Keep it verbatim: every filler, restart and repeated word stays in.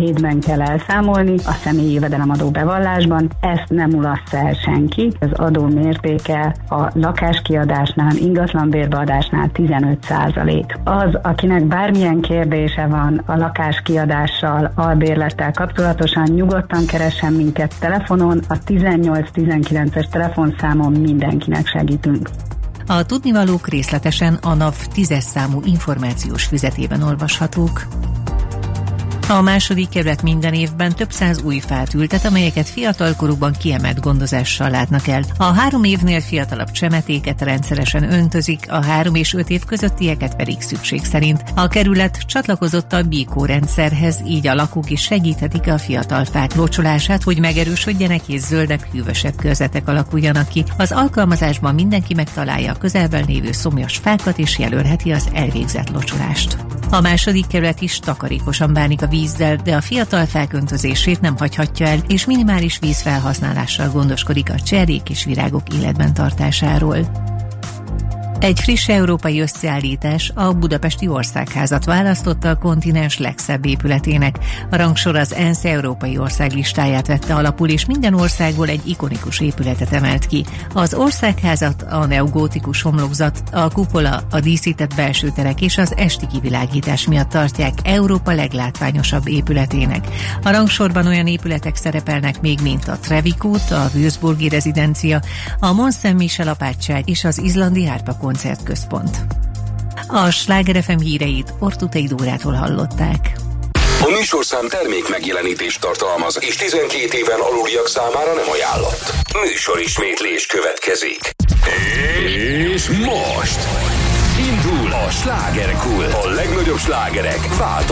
hétben kell elszámolni a személyi jövedelemadó bevallásban. Ezt nem mulaszza el senki. Az adó mértéke a lakáskiadásnál, ingatlanbérbeadásnál tizenöt százalék. Az, akinek bármilyen kérdése van a lakáskiadással, albérlettel kapcsolatosan, nyugodtan keressen minket telefonon, a tizennyolc tizenkilences telefonszámon mindenkinek segítünk. A tudnivalók részletesen a NAV tízes számú információs füzetében olvashatók. A második kerület minden évben több száz új fát ültet, amelyeket fiatalkorukban kiemelt gondozással látnak el. A három évnél fiatalabb csemetéket rendszeresen öntözik, a három és öt év közöttieket pedig szükség szerint. A kerület csatlakozott a Bíkó rendszerhez, így a lakók is segíthetik a fiatal fák locsolását, hogy megerősödjenek és zöldek, hűvösebb körzetek alakuljanak ki. Az alkalmazásban mindenki megtalálja a közelben lévő szomjas fákat és jelölheti az elvégzett locsolást. A második kerület is takarékosan bánik a vízzel, de a fiatal fák öntözését nem hagyhatja el, és minimális vízfelhasználással gondoskodik a cserjék és virágok életben tartásáról. Egy friss európai összeállítás a Budapesti Országházat választotta a kontinens legszebb épületének. A rangsor az ENSZ európai ország listáját vette alapul, és minden országból egy ikonikus épületet emelt ki. Az Országházat a neogótikus homlokzat, a kupola, a díszített belső terek és az esti kivilágítás miatt tartják Európa leglátványosabb épületének. A rangsorban olyan épületek szerepelnek még, mint a Trevi-kút, a Würzburgi rezidencia, a Mont Saint-Michel apátság és az izlandi Árpa koncertközpont. A Sláger ef em híreit Ortutei Dórától hallották. A műsorszám termék megjelenítést tartalmaz, és tizenkét éven aluliak számára nem ajánlott. Műsorismétlés következik. És most indul a Slágerkult. A legnagyobb slágerek változnak.